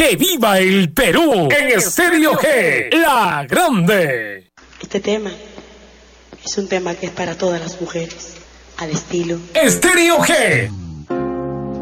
¡Que viva el Perú! En Estéreo G, la grande. Este tema es un tema que es para todas las mujeres, al estilo Estéreo G.